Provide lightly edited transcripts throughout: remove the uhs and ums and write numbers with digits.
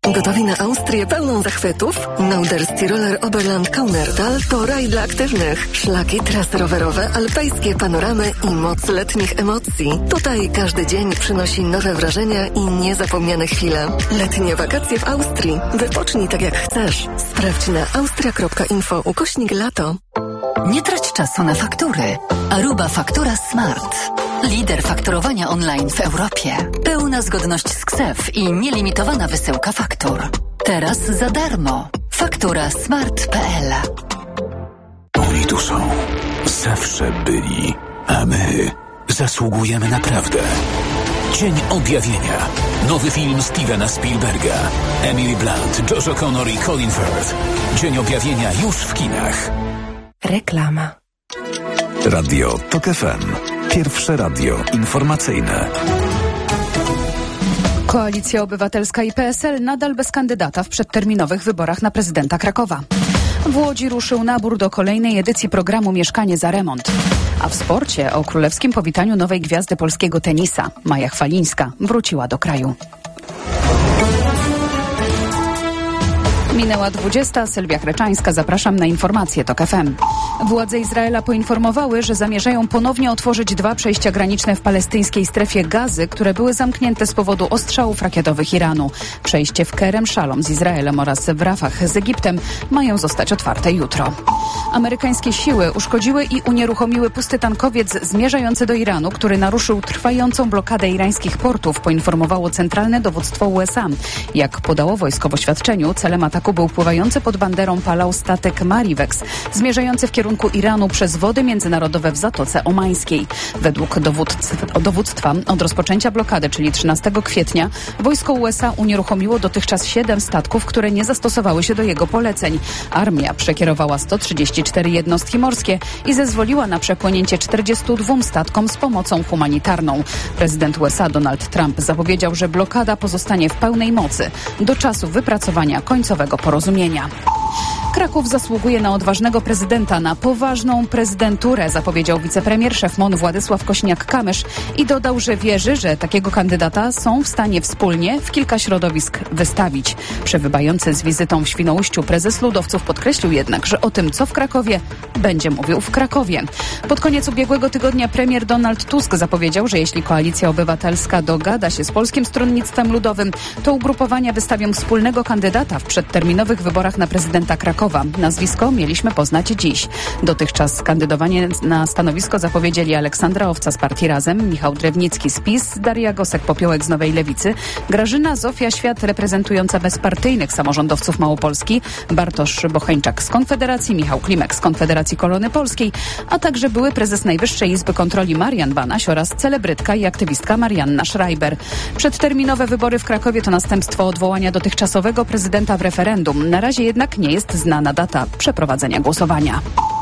Gotowi na Austrię pełną zachwytów? Norderski Roller Oberland Kaunertal to raj dla aktywnych. Szlaki, trasy rowerowe, alpejskie panoramy i moc letnich emocji. Tutaj każdy dzień przynosi nowe wrażenia i niezapomniane chwile. Letnie wakacje w Austrii. Wypocznij tak jak chcesz. Sprawdź na austria.info/lato. Nie trać czasu na faktury. Aruba Faktura Smart. Lider fakturowania online w Europie. Pełna zgodność z KSEF i nielimitowana wysyłka faktur. Teraz za darmo. Faktura smart.pl. Oni tu są. Zawsze byli. A my zasługujemy na prawdę. Cień Objawienia. Nowy film Stevena Spielberga. Emily Blunt, Josh O'Connor i Colin Firth. Dzień Objawienia już w kinach. Reklama. Radio TOK FM. Pierwsze radio informacyjne. Koalicja Obywatelska i PSL nadal bez kandydata w przedterminowych wyborach na prezydenta Krakowa. W Łodzi ruszył nabór do kolejnej edycji programu Mieszkanie za remont. A w sporcie o królewskim powitaniu nowej gwiazdy polskiego tenisa. Maja Chwalińska wróciła do kraju. Minęła 20. Sylwia Chreczańska. Zapraszam na informacje TOK FM. Władze Izraela poinformowały, że zamierzają ponownie otworzyć 2 przejścia graniczne w palestyńskiej strefie Gazy, które były zamknięte z powodu ostrzałów rakietowych Iranu. Przejście w Kerem Shalom z Izraelem oraz w Rafah z Egiptem mają zostać otwarte jutro. Amerykańskie siły uszkodziły i unieruchomiły pusty tankowiec zmierzający do Iranu, który naruszył trwającą blokadę irańskich portów, poinformowało Centralne Dowództwo USA. Jak podało wojsko w oświadczeniu, celem ataku był pływający pod banderą Palau statek Marivex, zmierzający w kierunku Iranu przez wody międzynarodowe w Zatoce Omańskiej. Według dowództwa od rozpoczęcia blokady, czyli 13 kwietnia, wojsko USA unieruchomiło dotychczas 7 statków, które nie zastosowały się do jego poleceń. Armia przekierowała 134 jednostki morskie i zezwoliła na przepłynięcie 42 statkom z pomocą humanitarną. Prezydent USA Donald Trump zapowiedział, że blokada pozostanie w pełnej mocy do czasu wypracowania końcowego porozumienia. Kraków zasługuje na odważnego prezydenta, na poważną prezydenturę, zapowiedział wicepremier szef MON Władysław Kośniak-Kamysz i dodał, że wierzy, że takiego kandydata są w stanie wspólnie w kilka środowisk wystawić. Przebywający z wizytą w Świnoujściu prezes Ludowców podkreślił jednak, że o tym, co w Krakowie, będzie mówił w Krakowie. Pod koniec ubiegłego tygodnia premier Donald Tusk zapowiedział, że jeśli Koalicja Obywatelska dogada się z Polskim Stronnictwem Ludowym, to ugrupowania wystawią wspólnego kandydata w przedterminowych wyborach na prezydenta Krakowa. Nazwisko mieliśmy poznać dziś. Dotychczas kandydowanie na stanowisko zapowiedzieli Aleksandra Owca z partii Razem, Michał Drewnicki z PiS, Daria Gosek-Popiołek z Nowej Lewicy, Grażyna Zofia Świat reprezentująca bezpartyjnych samorządowców Małopolski, Bartosz Bocheńczak z Konfederacji, Michał Klimek z Konfederacji Kolony Polskiej, a także były prezes Najwyższej Izby Kontroli Marian Banaś oraz celebrytka i aktywistka Marianna Schreiber. Przedterminowe wybory w Krakowie to następstwo odwołania dotychczasowego prezydenta w referendum. Na razie jednak nie jest znana data przeprowadzenia głosowania.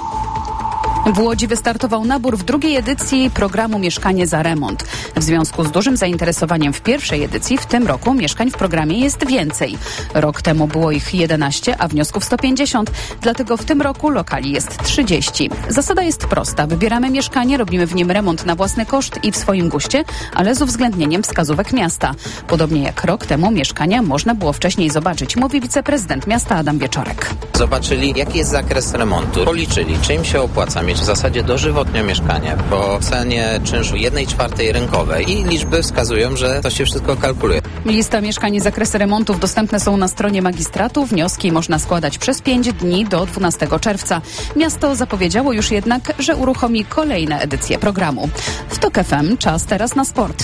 W Łodzi wystartował nabór w drugiej edycji programu Mieszkanie za remont. W związku z dużym zainteresowaniem w pierwszej edycji w tym roku mieszkań w programie jest więcej. Rok temu było ich 11, a wniosków 150, dlatego w tym roku lokali jest 30. Zasada jest prosta. Wybieramy mieszkanie, robimy w nim remont na własny koszt i w swoim guście, ale z uwzględnieniem wskazówek miasta. Podobnie jak rok temu mieszkania można było wcześniej zobaczyć, mówi wiceprezydent miasta Adam Wieczorek. Zobaczyli, jaki jest zakres remontu, policzyli, czy im się opłaca mieć w zasadzie dożywotnie mieszkanie po cenie czynszu 1/4 rynkowej i liczby wskazują, że to się wszystko kalkuluje. Lista mieszkań i zakresy remontów dostępne są na stronie magistratu. Wnioski można składać przez 5 dni do 12 czerwca. Miasto zapowiedziało już jednak, że uruchomi kolejne edycje programu. W TOK FM czas teraz na sport.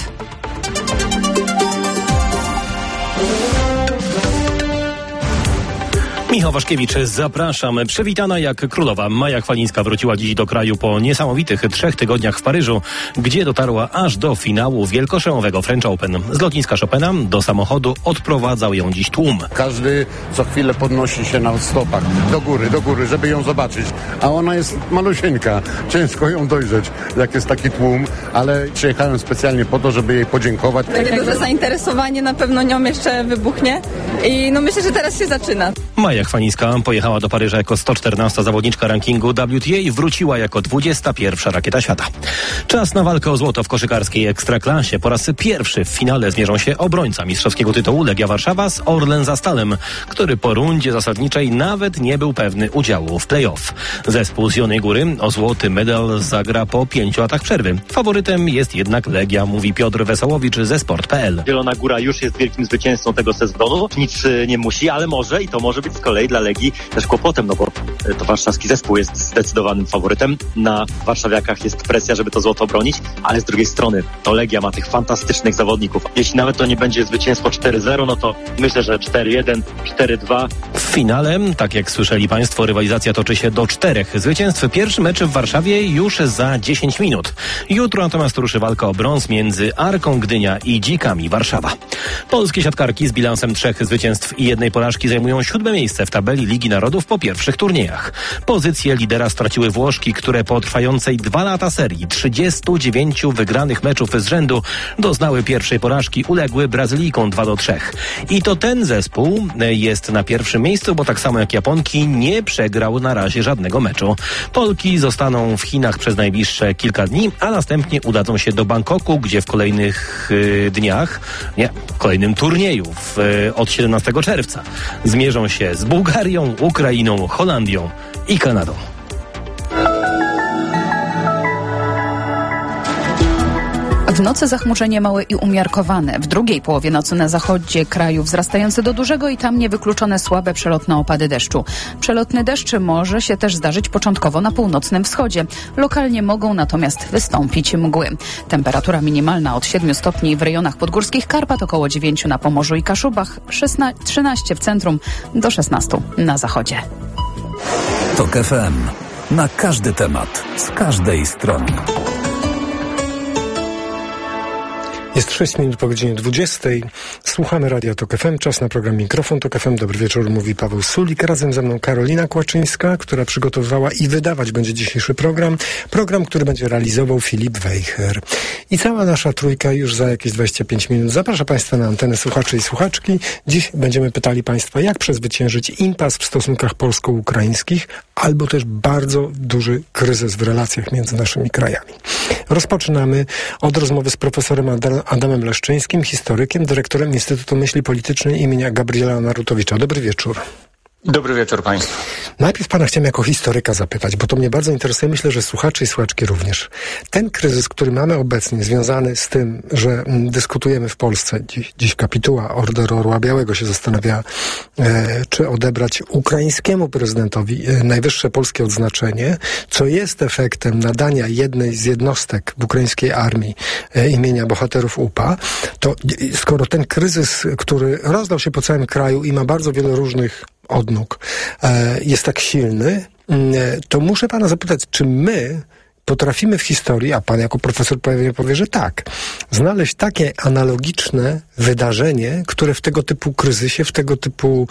Michał Waszkiewicz, zapraszam. Przywitana jak królowa. Maja Chwalińska wróciła dziś do kraju po niesamowitych 3 tygodniach w Paryżu, gdzie dotarła aż do finału wielkoszlemowego French Open. Z lotniska Chopina do samochodu odprowadzał ją dziś tłum. Każdy co chwilę podnosi się na stopach do góry, żeby ją zobaczyć. A ona jest malusieńka. Ciężko ją dojrzeć, jak jest taki tłum, ale przyjechałem specjalnie po to, żeby jej podziękować. Takie duże zainteresowanie na pewno nią jeszcze wybuchnie i myślę, że teraz się zaczyna. Maja Chwalińska pojechała do Paryża jako 114 zawodniczka rankingu WTA i wróciła jako 21 rakieta świata. Czas na walkę o złoto w koszykarskiej Ekstraklasie. Po raz pierwszy w finale zmierzą się obrońca mistrzowskiego tytułu Legia Warszawa z Orlen Zastalem, który po rundzie zasadniczej nawet nie był pewny udziału w play-off. Zespół z Zielonej Góry o złoty medal zagra po 5 latach przerwy. Faworytem jest jednak Legia, mówi Piotr Wesołowicz ze Sport.pl. Zielona Góra już jest wielkim zwycięzcą tego sezonu. Nic nie musi, ale może i to może być z kolei dla Legii też kłopotem, no bo to warszawski zespół jest zdecydowanym faworytem. Na warszawiakach jest presja, żeby to złoto bronić, ale z drugiej strony to Legia ma tych fantastycznych zawodników. Jeśli nawet to nie będzie zwycięstwo 4-0, no to myślę, że 4-1, 4-2. W finale, tak jak słyszeli Państwo, rywalizacja toczy się do 4 zwycięstw. Pierwszy mecz w Warszawie już za 10 minut. Jutro natomiast ruszy walka o brąz między Arką Gdynia i Dzikami Warszawa. Polskie siatkarki z bilansem 3 zwycięstw i 1 porażki zajmują 7 miejsce w tabeli Ligi Narodów po pierwszych turniejach. Pozycję lidera straciły Włoszki, które po trwającej 2 lata serii 39 wygranych meczów z rzędu doznały pierwszej porażki, uległy Brazylijkom 2-3. I to ten zespół jest na pierwszym miejscu, bo tak samo jak Japonki nie przegrał na razie żadnego meczu. Polki zostaną w Chinach przez najbliższe kilka dni, a następnie udadzą się do Bangkoku, gdzie w kolejnych kolejnym turnieju od 17 czerwca zmierzą się z Bułgarią, Ukrainą, Holandią i Kanadą. W nocy zachmurzenie małe i umiarkowane. W drugiej połowie nocy na zachodzie kraju wzrastające do dużego i tam niewykluczone słabe przelotne opady deszczu. Przelotny deszcz może się też zdarzyć początkowo na północnym wschodzie. Lokalnie mogą natomiast wystąpić mgły. Temperatura minimalna od 7 stopni w rejonach podgórskich Karpat, około 9 na Pomorzu i Kaszubach, 13 w centrum, do 16 na zachodzie. TOK FM. Na każdy temat, z każdej strony. Jest 6 minut po godzinie 20. Słuchamy Radia TOK FM. Czas na program Mikrofon TOK FM. Dobry wieczór, mówi Paweł Sulik. Razem ze mną Karolina Kłaczyńska, która przygotowywała i wydawać będzie dzisiejszy program. Program, który będzie realizował Filip Wejher. I cała nasza trójka już za jakieś 25 minut zaprasza Państwa na antenę słuchaczy i słuchaczki. Dziś będziemy pytali Państwa, jak przezwyciężyć impas w stosunkach polsko-ukraińskich, albo też bardzo duży kryzys w relacjach między naszymi krajami. Rozpoczynamy od rozmowy z profesorem Adamem Leszczyńskim, historykiem, dyrektorem Instytutu Myśli Politycznej imienia Gabriela Narutowicza. Dobry wieczór. Dobry wieczór Państwu. Najpierw Pana chciałem jako historyka zapytać, bo to mnie bardzo interesuje, myślę, że słuchacze i słuchaczki również. Ten kryzys, który mamy obecnie, związany z tym, że dyskutujemy w Polsce, dziś kapituła Orderu Orła Białego się zastanawia, czy odebrać ukraińskiemu prezydentowi najwyższe polskie odznaczenie, co jest efektem nadania jednej z jednostek w ukraińskiej armii imienia bohaterów UPA, to skoro ten kryzys, który rozdał się po całym kraju i ma bardzo wiele różnych odnóg, jest tak silny, to muszę Pana zapytać, czy my potrafimy w historii, a Pan jako profesor pewnie powie, że tak, znaleźć takie analogiczne wydarzenie, które w tego typu kryzysie, w tego typu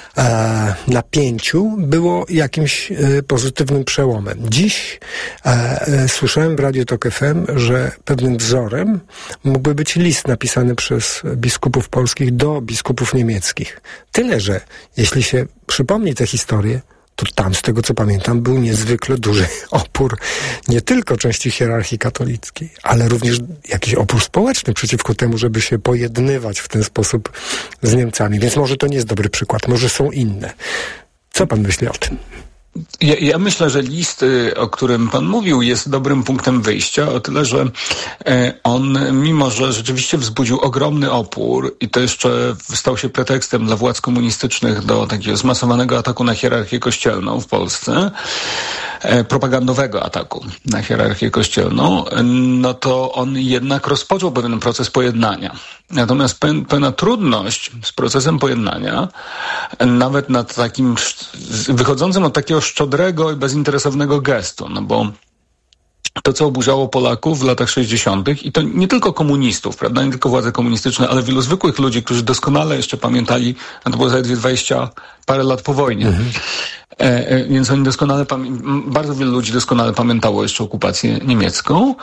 napięciu było jakimś pozytywnym przełomem. Dziś słyszałem w Radiu TOK FM, że pewnym wzorem mógłby być list napisany przez biskupów polskich do biskupów niemieckich. Tyle, że jeśli się przypomni tę historię, to tam, z tego co pamiętam, był niezwykle duży opór nie tylko części hierarchii katolickiej, ale również jakiś opór społeczny przeciwko temu, żeby się pojednywać w ten sposób z Niemcami. Więc może to nie jest dobry przykład, może są inne. Co Pan myśli o tym? Ja myślę, że list, o którym Pan mówił, jest dobrym punktem wyjścia, o tyle, że on, mimo że rzeczywiście wzbudził ogromny opór i to jeszcze stał się pretekstem dla władz komunistycznych do takiego zmasowanego ataku na hierarchię kościelną w Polsce, propagandowego ataku na hierarchię kościelną, no to on jednak rozpoczął pewien proces pojednania. Natomiast pewna trudność z procesem pojednania, nawet nad takim, wychodzącym od takiego szczodrego i bezinteresownego gestu, no bo to, co oburzało Polaków w latach 60. i to nie tylko komunistów, prawda, nie tylko władze komunistyczne, ale wielu zwykłych ludzi, którzy doskonale jeszcze pamiętali, a to było zaledwie 20 parę lat po wojnie. Więc oni doskonale, bardzo wielu ludzi doskonale pamiętało jeszcze okupację niemiecką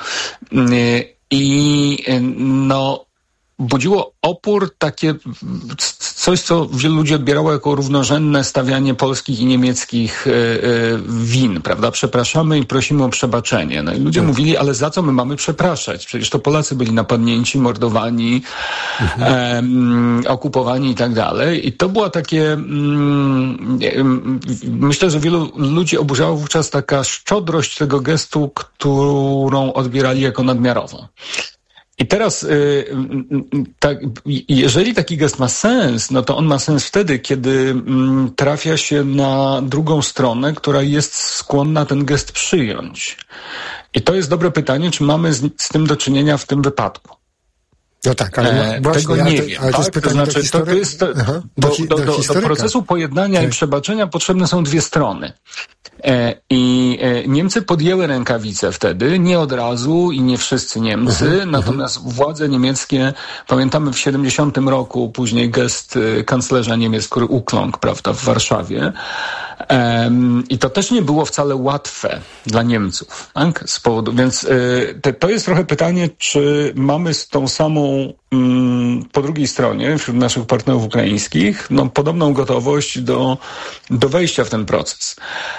i no budziło opór takie coś, co wielu ludzi odbierało jako równorzędne stawianie polskich i niemieckich win, prawda? Przepraszamy i prosimy o przebaczenie. No i ludzie mówili, ale za co my mamy przepraszać? Przecież to Polacy byli napadnięci, mordowani, okupowani i tak dalej. I to była takie, myślę, że wielu ludzi oburzała wówczas taka szczodrość tego gestu, którą odbierali jako nadmiarową. I teraz, jeżeli taki gest ma sens, no to on ma sens wtedy, kiedy trafia się na drugą stronę, która jest skłonna ten gest przyjąć. I to jest dobre pytanie, czy mamy z tym do czynienia w tym wypadku. No tak, ale właśnie, tego nie wiem. Ale to jest pytanie do historii? Do procesu pojednania i przebaczenia potrzebne są dwie strony. I Niemcy podjęły rękawice wtedy, nie od razu i nie wszyscy Niemcy, natomiast władze niemieckie, pamiętamy w 70 roku później gest kanclerza Niemiec, który ukląkł, prawda, w Warszawie. I to też nie było wcale łatwe dla Niemców, tak? Z powodu, więc to jest trochę pytanie, czy mamy z tą samą po drugiej stronie, wśród naszych partnerów ukraińskich, podobną gotowość do wejścia w ten proces.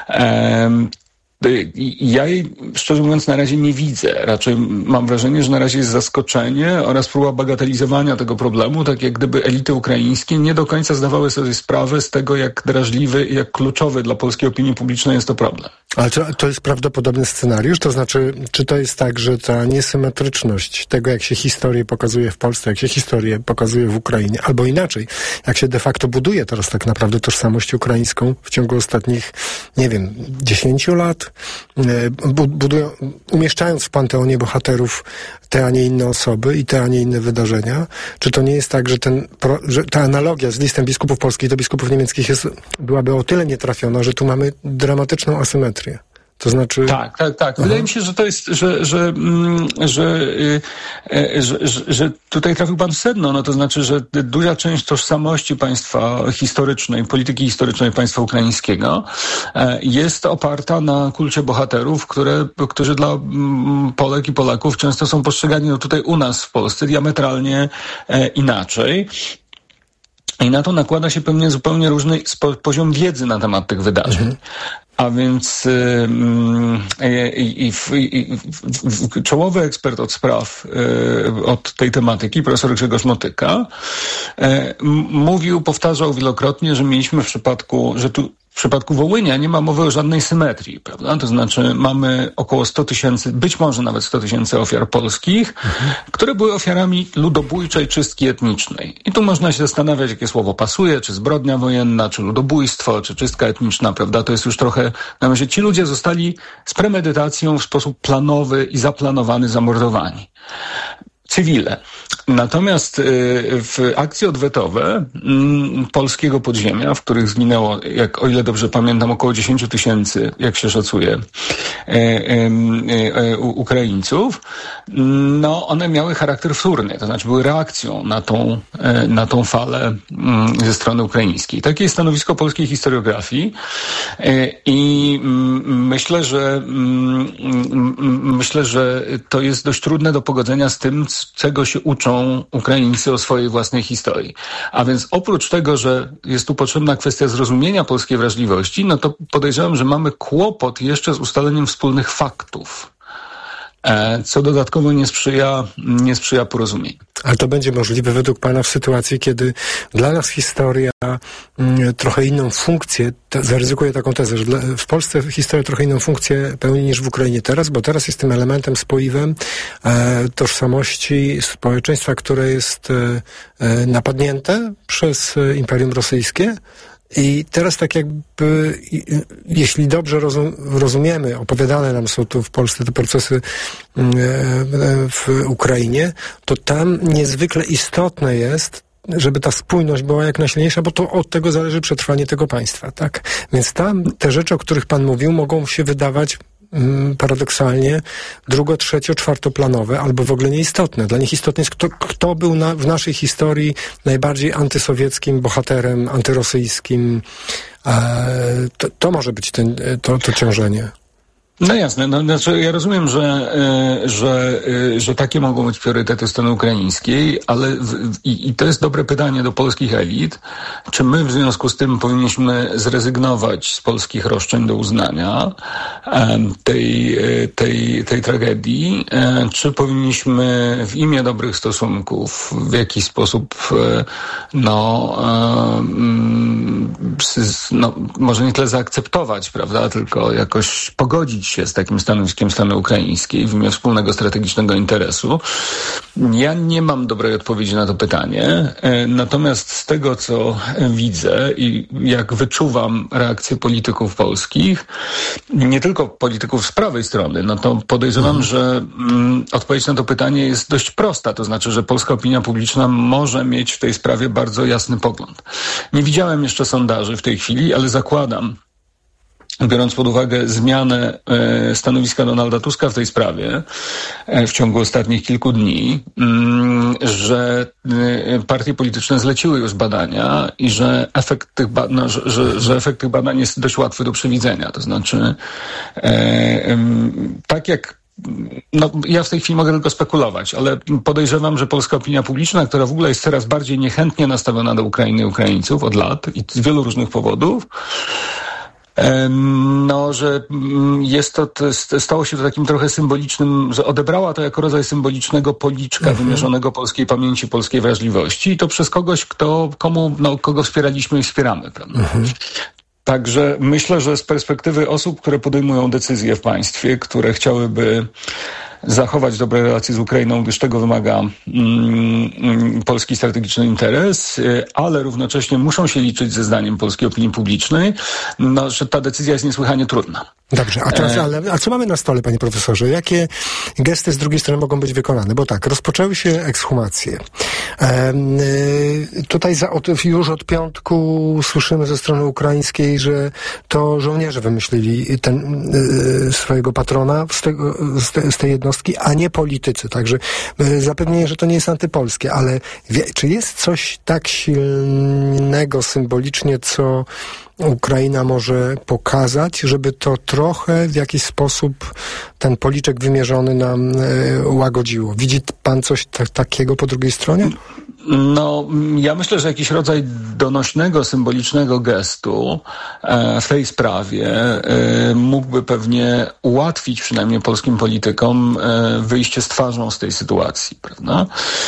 Ja jej, szczerze mówiąc, na razie nie widzę. Raczej mam wrażenie, że na razie jest zaskoczenie oraz próba bagatelizowania tego problemu, tak jak gdyby elity ukraińskie nie do końca zdawały sobie sprawę z tego, jak drażliwy i jak kluczowy dla polskiej opinii publicznej jest to problem. Ale to jest prawdopodobny scenariusz? To znaczy, czy to jest tak, że ta niesymetryczność tego, jak się historię pokazuje w Polsce, jak się historię pokazuje w Ukrainie, albo inaczej, jak się de facto buduje teraz tak naprawdę tożsamość ukraińską w ciągu ostatnich, 10 lat, umieszczając w panteonie bohaterów te, a nie inne osoby i te, a nie inne wydarzenia, czy to nie jest tak, że ta analogia z listem biskupów polskich do biskupów niemieckich byłaby o tyle nietrafiona, że tu mamy dramatyczną asymetrię? To znaczy... Tak. Wydaje mi się, że to jest, że tutaj trafił pan w sedno. No to znaczy, że duża część tożsamości państwa historycznej, polityki historycznej państwa ukraińskiego jest oparta na kulcie bohaterów, którzy dla Polek i Polaków często są postrzegani tutaj u nas w Polsce diametralnie inaczej. I na to nakłada się pewnie zupełnie różny poziom wiedzy na temat tych wydarzeń. A więc czołowy ekspert od spraw, od tej tematyki, profesor Grzegorz Motyka, powtarzał wielokrotnie, że mieliśmy w przypadku Wołynia nie ma mowy o żadnej symetrii, prawda? To znaczy mamy około 100 000, być może nawet 100 000 ofiar polskich, które były ofiarami ludobójczej czystki etnicznej. I tu można się zastanawiać, jakie słowo pasuje, czy zbrodnia wojenna, czy ludobójstwo, czy czystka etniczna, prawda? To jest już trochę, że ci ludzie zostali z premedytacją w sposób planowy i zaplanowany zamordowani. Cywile. Natomiast w akcje odwetowe polskiego podziemia, w których zginęło, o ile dobrze pamiętam, około 10 000, jak się szacuje, Ukraińców, one miały charakter wtórny, to znaczy były reakcją na tą falę ze strony ukraińskiej. Takie jest stanowisko polskiej historiografii i myślę, że to jest dość trudne do pogodzenia z tym, czego się uczą Ukraińcy o swojej własnej historii. A więc oprócz tego, że jest tu potrzebna kwestia zrozumienia polskiej wrażliwości, to podejrzewam, że mamy kłopot jeszcze z ustaleniem wspólnych faktów, co dodatkowo nie sprzyja porozumieniu. Ale to będzie możliwe według pana w sytuacji, kiedy dla nas historia trochę inną funkcję, zaryzykuję taką tezę, że w Polsce historia trochę inną funkcję pełni niż w Ukrainie teraz, bo teraz jest tym elementem, spoiwem tożsamości społeczeństwa, które jest napadnięte przez Imperium Rosyjskie. I teraz tak jakby, jeśli dobrze rozumiemy, opowiadane nam są tu w Polsce te procesy w Ukrainie, to tam niezwykle istotne jest, żeby ta spójność była jak najsilniejsza, bo to od tego zależy przetrwanie tego państwa, tak? Więc tam te rzeczy, o których pan mówił, mogą się wydawać paradoksalnie trzecio, czwartoplanowe albo w ogóle nieistotne. Dla nich istotne jest, kto był w naszej historii najbardziej antysowieckim bohaterem, antyrosyjskim. To może być to ciążenie. No jasne, znaczy ja rozumiem, że takie mogą być priorytety strony ukraińskiej, ale i to jest dobre pytanie do polskich elit, czy my w związku z tym powinniśmy zrezygnować z polskich roszczeń do uznania tej tragedii, czy powinniśmy w imię dobrych stosunków w jakiś sposób może nie tyle zaakceptować, prawda, tylko jakoś pogodzić się z takim stanowiskiem strony ukraińskiej w imię wspólnego strategicznego interesu. Ja nie mam dobrej odpowiedzi na to pytanie, natomiast z tego, co widzę i jak wyczuwam reakcje polityków polskich, nie tylko polityków z prawej strony, no to podejrzewam, że odpowiedź na to pytanie jest dość prosta, to znaczy, że polska opinia publiczna może mieć w tej sprawie bardzo jasny pogląd. Nie widziałem jeszcze sondaży w tej chwili, ale zakładam, biorąc pod uwagę zmianę stanowiska Donalda Tuska w tej sprawie w ciągu ostatnich kilku dni, że partie polityczne zleciły już badania i że efekt tych badań jest dość łatwy do przewidzenia. To znaczy, tak jak ja w tej chwili mogę tylko spekulować, ale podejrzewam, że polska opinia publiczna, która w ogóle jest coraz bardziej niechętnie nastawiona do Ukrainy i Ukraińców od lat i z wielu różnych powodów, że stało się to takim trochę symbolicznym, że odebrała to jako rodzaj symbolicznego policzka wymierzonego polskiej pamięci, polskiej wrażliwości i to przez kogoś, kogo wspieraliśmy i wspieramy, prawda? Także myślę, że z perspektywy osób, które podejmują decyzje w państwie, które chciałyby zachować dobre relacje z Ukrainą, gdyż tego wymaga polski strategiczny interes, ale równocześnie muszą się liczyć ze zdaniem polskiej opinii publicznej, że ta decyzja jest niesłychanie trudna. Dobrze, a teraz, a co mamy na stole, panie profesorze? Jakie gesty z drugiej strony mogą być wykonane? Bo tak, rozpoczęły się ekshumacje. Tutaj już od piątku słyszymy ze strony ukraińskiej, że to żołnierze wymyślili swojego patrona z tej jednostki, a nie politycy. Także zapewnienie, że to nie jest antypolskie, ale czy jest coś tak silnego symbolicznie, co Ukraina może pokazać, żeby to trochę w jakiś sposób ten policzek wymierzony nam łagodziło? Widzi pan coś takiego po drugiej stronie? Ja myślę, że jakiś rodzaj donośnego, symbolicznego gestu w tej sprawie mógłby pewnie ułatwić przynajmniej polskim politykom wyjście z twarzą z tej sytuacji, prawda?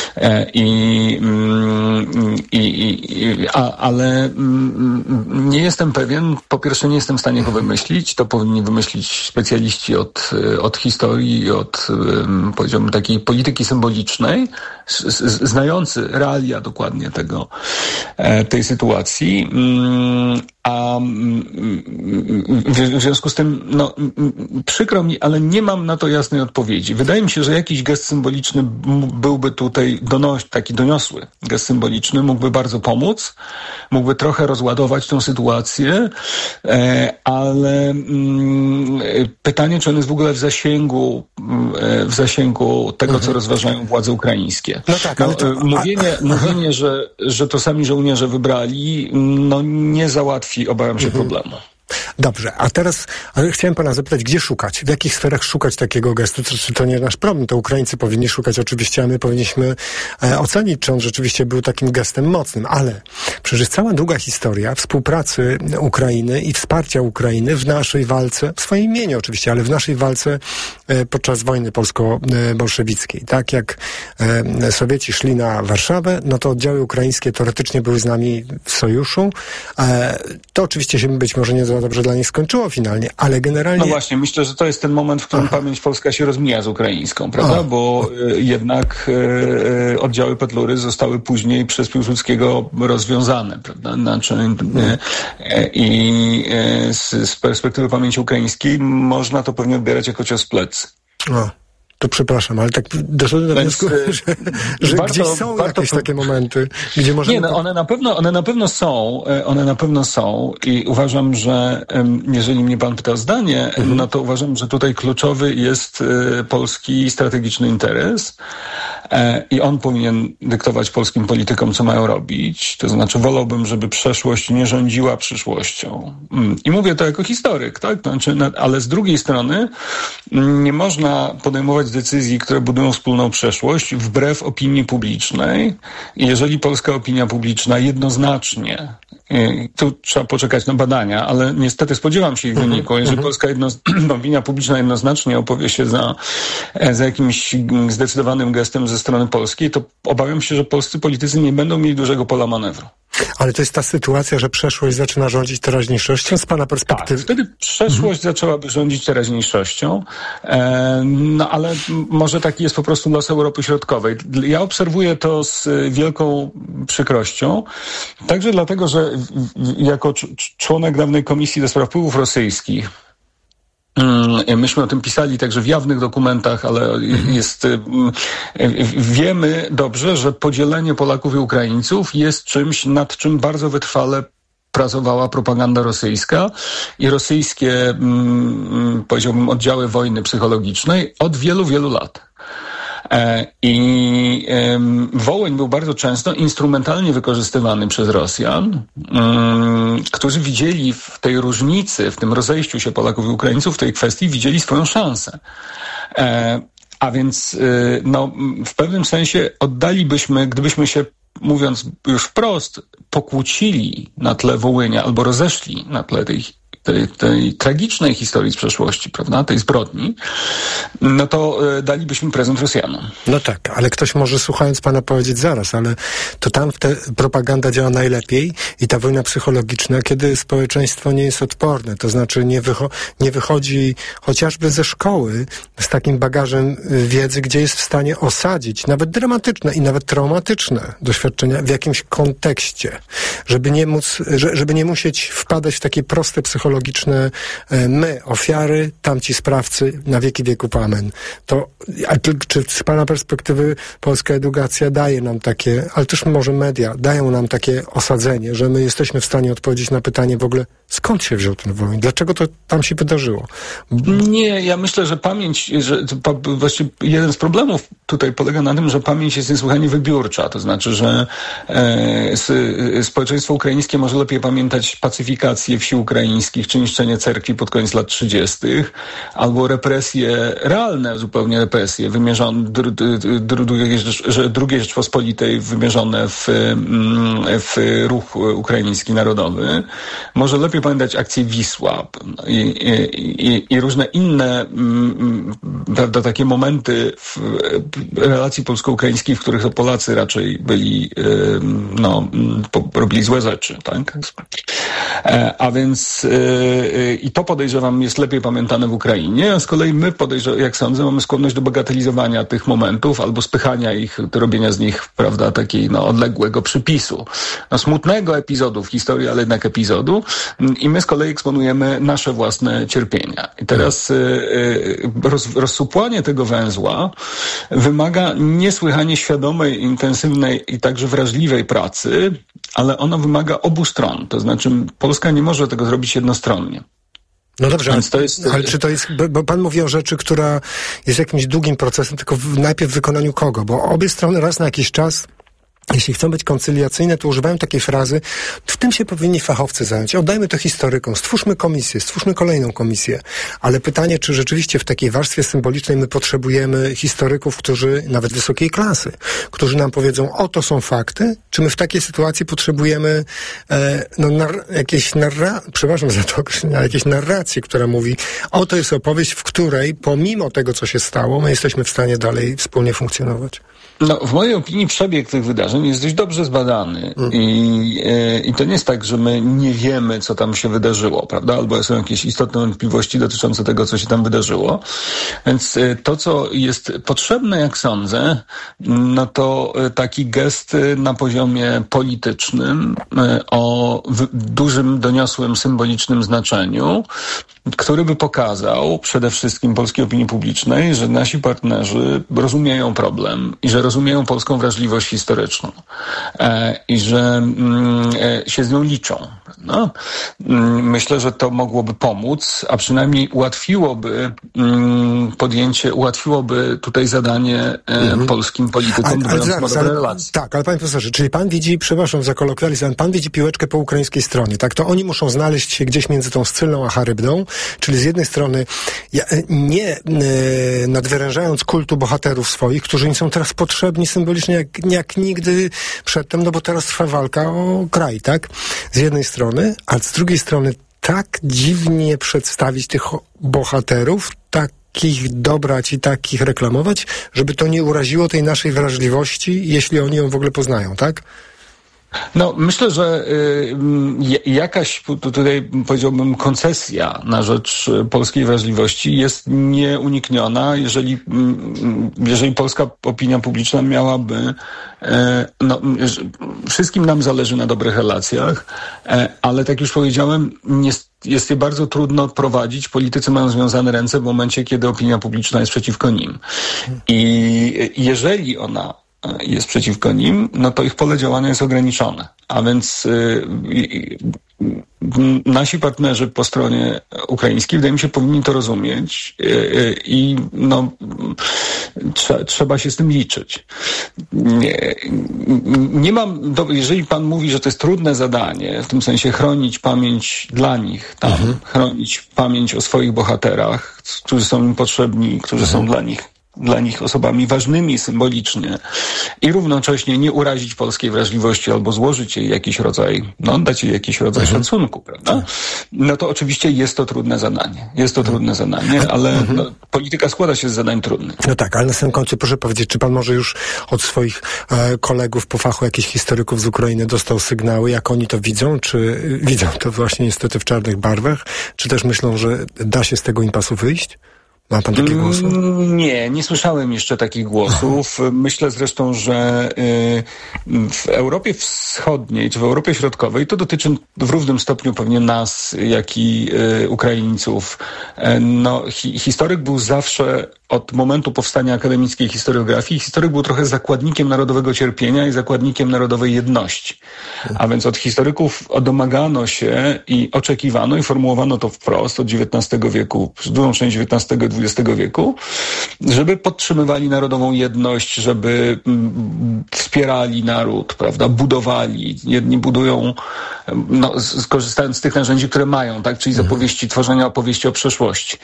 Ale nie jestem pewien, po pierwsze nie jestem w stanie go wymyślić, to powinni wymyślić specjaliści od historii i od, powiedziałbym, takiej polityki symbolicznej, znający realia dokładnie tej sytuacji. A w związku z tym, przykro mi, ale nie mam na to jasnej odpowiedzi. Wydaje mi się, że jakiś gest symboliczny byłby tutaj taki doniosły gest symboliczny, mógłby bardzo pomóc, mógłby trochę rozładować tę sytuację, ale pytanie, czy on jest w ogóle w zasięgu tego, co rozważają władze ukraińskie. Mówienie, że to sami żołnierze wybrali, nie załatwi, obawiam się, problemu. Dobrze, a teraz chciałem pana zapytać, gdzie szukać? W jakich sferach szukać takiego gestu? Czy to nie nasz problem? To Ukraińcy powinni szukać oczywiście, a my powinniśmy ocenić, czy on rzeczywiście był takim gestem mocnym. Ale przecież cała długa historia współpracy Ukrainy i wsparcia Ukrainy w naszej walce, w swoim imieniu oczywiście, ale w naszej walce podczas wojny polsko-bolszewickiej. Tak jak Sowieci szli na Warszawę, to oddziały ukraińskie teoretycznie były z nami w sojuszu. To oczywiście się być może nie za dobrze dla nich skończyło finalnie, ale generalnie... No właśnie, myślę, że to jest ten moment, w którym pamięć polska się rozmija z ukraińską, prawda? Bo jednak oddziały Petlury zostały później przez Piłsudskiego rozwiązane, prawda? Z perspektywy pamięci ukraińskiej można to pewnie odbierać jako cios w plecy. To przepraszam, ale tak doszedłem do wniosku, że gdzieś są jakieś takie momenty, gdzie można... Nie, one na pewno są i uważam, że jeżeli mnie pan pyta o zdanie, to uważam, że tutaj kluczowy jest polski strategiczny interes I on powinien dyktować polskim politykom, co mają robić. To znaczy wolałbym, żeby przeszłość nie rządziła przyszłością. I mówię to jako historyk, tak? Znaczy, ale z drugiej strony nie można podejmować decyzji, które budują wspólną przeszłość wbrew opinii publicznej. I jeżeli polska opinia publiczna jednoznacznie, tu trzeba poczekać na badania, ale niestety spodziewam się ich wyniku. Jeżeli polska opinia publiczna jednoznacznie opowie się za jakimś zdecydowanym gestem ze strony polskiej, to obawiam się, że polscy politycy nie będą mieli dużego pola manewru. Ale to jest ta sytuacja, że przeszłość zaczyna rządzić teraźniejszością z pana perspektywy? Tak, wtedy przeszłość zaczęłaby rządzić teraźniejszością, no ale może taki jest po prostu los Europy Środkowej. Ja obserwuję to z wielką przykrością, także dlatego, że jako członek dawnej Komisji do Spraw Wpływów Rosyjskich, myśmy o tym pisali także w jawnych dokumentach, ale wiemy dobrze, że podzielenie Polaków i Ukraińców jest czymś, nad czym bardzo wytrwale pracowała propaganda rosyjska i rosyjskie, powiedziałbym, oddziały wojny psychologicznej od wielu, wielu lat. I Wołyń był bardzo często instrumentalnie wykorzystywany przez Rosjan, którzy widzieli w tej różnicy, w tym rozejściu się Polaków i Ukraińców w tej kwestii, widzieli swoją szansę. A więc w pewnym sensie oddalibyśmy, gdybyśmy się, mówiąc już wprost, pokłócili na tle Wołynia albo rozeszli na tle tej tragicznej historii z przeszłości, prawda, tej zbrodni, no to dalibyśmy prezent Rosjanom. No tak, ale ktoś może, słuchając pana, powiedzieć zaraz, ale to tam propaganda działa najlepiej i ta wojna psychologiczna, kiedy społeczeństwo nie jest odporne, to znaczy nie wychodzi chociażby ze szkoły z takim bagażem wiedzy, gdzie jest w stanie osadzić nawet dramatyczne i nawet traumatyczne doświadczenia w jakimś kontekście, żeby nie musieć wpadać w takie proste psychologiczne my, ofiary, tamci sprawcy, na wieki wieków amen. Czy z pana perspektywy polska edukacja daje nam takie, ale też może media, dają nam takie osadzenie, że my jesteśmy w stanie odpowiedzieć na pytanie w ogóle, skąd się wziął ten Wołyń? Dlaczego to tam się wydarzyło? Nie, ja myślę, że pamięć, właściwie jeden z problemów tutaj polega na tym, że pamięć jest niesłychanie wybiórcza. To znaczy, że społeczeństwo ukraińskie może lepiej pamiętać pacyfikację wsi ukraińskich, czy niszczenie cerkwi pod koniec lat 30., albo represje, realne zupełnie represje, wymierzone, II Rzeczpospolitej wymierzone w ruch ukraiński narodowy. Może lepiej pamiętać akcję Wisła i różne inne, prawda, takie momenty w relacji polsko-ukraińskiej, w których to Polacy raczej byli, robili złe rzeczy, tak? A więc i to, podejrzewam, jest lepiej pamiętane w Ukrainie, a z kolei my, jak sądzę, mamy skłonność do bagatelizowania tych momentów albo spychania ich, robienia z nich, prawda, takiego odległego przypisu. Smutnego epizodu w historii, ale jednak epizodu, i my z kolei eksponujemy nasze własne cierpienia. I teraz rozsupłanie tego węzła wymaga niesłychanie świadomej, intensywnej i także wrażliwej pracy, ale ona wymaga obu stron. To znaczy Polska nie może tego zrobić jednostronnie. No dobrze, ale czy to jest, bo pan mówi o rzeczy, która jest jakimś długim procesem, tylko najpierw w wykonaniu kogo? Bo obie strony raz na jakiś czas, jeśli chcą być koncyliacyjne, to używają takiej frazy, w tym się powinni fachowcy zająć. Oddajmy to historykom, stwórzmy komisję, stwórzmy kolejną komisję. Ale pytanie, czy rzeczywiście w takiej warstwie symbolicznej my potrzebujemy historyków, którzy, nawet wysokiej klasy, którzy nam powiedzą, oto są fakty, czy my w takiej sytuacji potrzebujemy przepraszam za to, jakieś narracje, która mówi, oto jest opowieść, w której pomimo tego, co się stało, my jesteśmy w stanie dalej wspólnie funkcjonować. No, w mojej opinii przebieg tych wydarzeń jest dość dobrze zbadany i to nie jest tak, że my nie wiemy, co tam się wydarzyło, prawda? Albo są jakieś istotne wątpliwości dotyczące tego, co się tam wydarzyło. Więc to, co jest potrzebne, jak sądzę, no to taki gest na poziomie politycznym o dużym, doniosłym, symbolicznym znaczeniu, który by pokazał przede wszystkim polskiej opinii publicznej, że nasi partnerzy rozumieją problem i że rozumieją polską wrażliwość historyczną i że się z nią liczą. No. Myślę, że to mogłoby pomóc, a przynajmniej ułatwiłoby tutaj zadanie polskim politykom, dbając o dobre relacje. Tak, ale panie profesorze, czyli pan widzi, przepraszam za kolokwializm, pan widzi piłeczkę po ukraińskiej stronie, tak? To oni muszą znaleźć się gdzieś między tą Scylą a Charybdą, czyli z jednej strony nie nadwyrężając kultu bohaterów swoich, którzy im są teraz potrzebni symbolicznie jak nigdy przedtem, no bo teraz trwa walka o kraj, tak? Z jednej strony, a z drugiej strony tak dziwnie przedstawić tych bohaterów, takich dobrać i takich reklamować, żeby to nie uraziło tej naszej wrażliwości, jeśli oni ją w ogóle poznają, tak? No, myślę, że jakaś tutaj, powiedziałbym, koncesja na rzecz polskiej wrażliwości jest nieunikniona, jeżeli polska opinia publiczna miałaby, wszystkim nam zależy na dobrych relacjach, ale tak już powiedziałem, jest je bardzo trudno prowadzić. Politycy mają związane ręce w momencie, kiedy opinia publiczna jest przeciwko nim. I jeżeli ona jest przeciwko nim, no to ich pole działania jest ograniczone. A więc nasi partnerzy po stronie ukraińskiej, wydaje mi się, powinni to rozumieć i trzeba się z tym liczyć. Nie mam, jeżeli pan mówi, że to jest trudne zadanie, w tym sensie chronić pamięć dla nich tam, chronić pamięć o swoich bohaterach, którzy są im potrzebni, którzy są dla nich osobami ważnymi symbolicznie i równocześnie nie urazić polskiej wrażliwości albo złożyć jej jakiś rodzaj, dać jej jakiś rodzaj szacunku, prawda? No to oczywiście jest to trudne zadanie. Ale polityka składa się z zadań trudnych. No tak, ale na samym końcu proszę powiedzieć, czy pan może już od swoich kolegów po fachu, jakichś historyków z Ukrainy dostał sygnały, jak oni to widzą? Czy widzą to właśnie niestety w czarnych barwach? Czy też myślą, że da się z tego impasu wyjść? Ma pan takie głosy? Nie słyszałem jeszcze takich głosów. Myślę zresztą, że w Europie Wschodniej czy w Europie Środkowej to dotyczy w równym stopniu pewnie nas, jak i Ukraińców. Historyk był zawsze od momentu powstania akademickiej historiografii. Historyk był trochę zakładnikiem narodowego cierpienia i zakładnikiem narodowej jedności. A więc od historyków domagano się i oczekiwano i formułowano to wprost od XIX wieku, przez dużą część XIX i XX wieku, żeby podtrzymywali narodową jedność, żeby wspierali naród, prawda, budowali. Jedni budują, skorzystając z tych narzędzi, które mają, tak, czyli z tworzenia opowieści o przeszłości.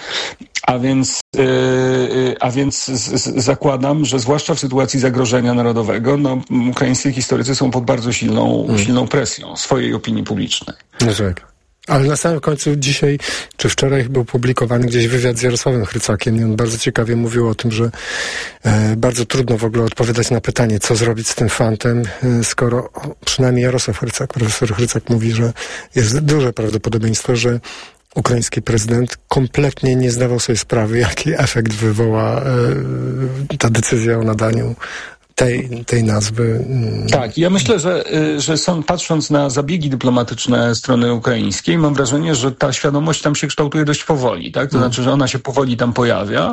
A więc zakładam, że zwłaszcza w sytuacji zagrożenia narodowego, ukraińscy historycy są pod bardzo silną presją swojej opinii publicznej. Ale na samym końcu dzisiaj, czy wczoraj był publikowany gdzieś wywiad z Jarosławem Hrycakiem i on bardzo ciekawie mówił o tym, że bardzo trudno w ogóle odpowiadać na pytanie, co zrobić z tym fantem, skoro przynajmniej Jarosław Hrycak, profesor Hrycak mówi, że jest duże prawdopodobieństwo, że ukraiński prezydent kompletnie nie zdawał sobie sprawy, jaki efekt wywoła ta decyzja o nadaniu tej nazwy. Tak, ja myślę, że patrząc na zabiegi dyplomatyczne strony ukraińskiej, mam wrażenie, że ta świadomość tam się kształtuje dość powoli, tak? To znaczy, że ona się powoli tam pojawia,